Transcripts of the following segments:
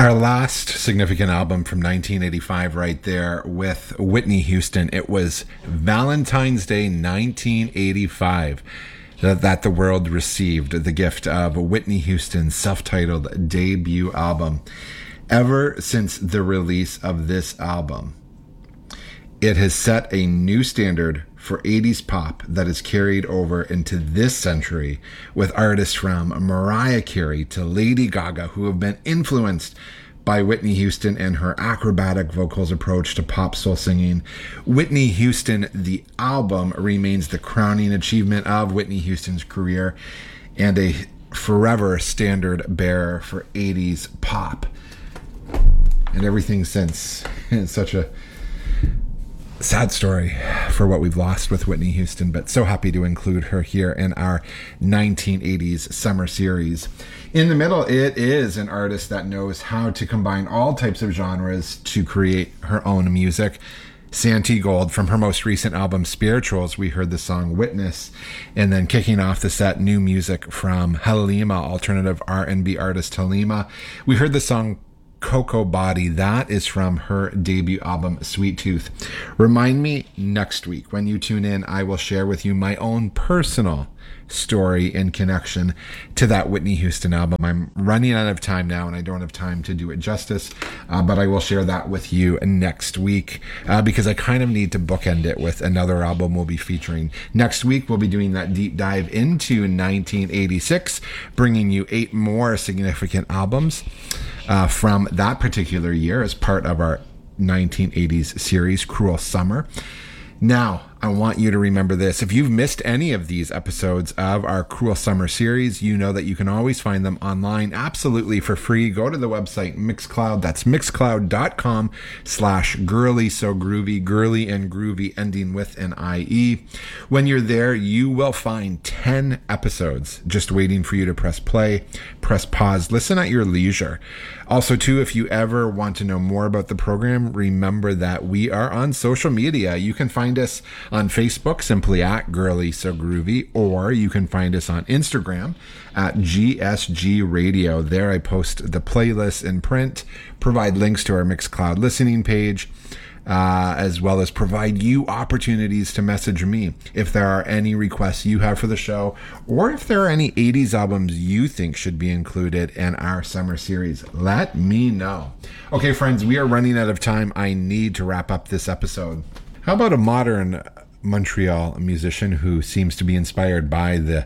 Our last significant album from 1985 right there with Whitney Houston. It was Valentine's Day 1985 that the world received the gift of Whitney Houston's self-titled debut album. Ever since the release of this album, it has set a new standard for 80s pop that is carried over into this century, with artists from Mariah Carey to Lady Gaga who have been influenced by Whitney Houston and her acrobatic vocals approach to pop soul singing. Whitney Houston, the album, remains the crowning achievement of Whitney Houston's career and a forever standard bearer for 80s pop. And everything since. It's such a sad story for what we've lost with Whitney Houston, but so happy to include her here in our 1980s summer series. In the middle, it is an artist that knows how to combine all types of genres to create her own music. Santee Gold, from her most recent album Spirituals, we heard the song Witness, and then kicking off the set, new music from Halima, alternative R&B artist Halima. We heard the song Cocoa Body. That is from her debut album Sweet Tooth. Remind me next week when you tune in, I will share with you my own personal story in connection to that Whitney Houston album. I'm running out of time now and I don't have time to do it justice, but I will share that with you next week because I kind of need to bookend it with another album we'll be featuring. Next week, we'll be doing that deep dive into 1986, bringing you 8 more significant albums from that particular year as part of our 1980s series, Cruel Summer. Now, I want you to remember this. If you've missed any of these episodes of our Cruel Summer series, you know that you can always find them online absolutely for free. Go to the website Mixcloud. That's mixcloud.com/girly so groovy, girly and groovy ending with an IE. When you're there, you will find 10 episodes just waiting for you to press play, press pause, listen at your leisure. Also, too, if you ever want to know more about the program, remember that we are on social media. You can find us on Facebook, simply at Girly So Groovy, or you can find us on Instagram at GSG Radio. There I post the playlists in print, provide links to our Mixcloud listening page, as well as provide you opportunities to message me if there are any requests you have for the show, or if there are any 80s albums you think should be included in our summer series. Let me know. Okay, friends, we are running out of time. I need to wrap up this episode. How about a modern Montreal musician who seems to be inspired by the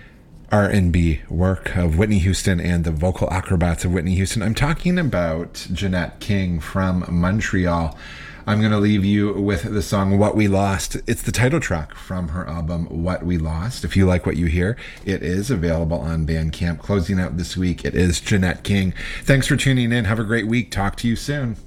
R&B work of Whitney Houston and the vocal acrobats of Whitney Houston? I'm talking about Jeanette King from Montreal. I'm going to leave you with the song What We Lost. It's the title track from her album What We Lost. If you like what you hear, it is available on Bandcamp. Closing out this week, it is Jeanette King. Thanks for tuning in. Have a great week. Talk to you soon.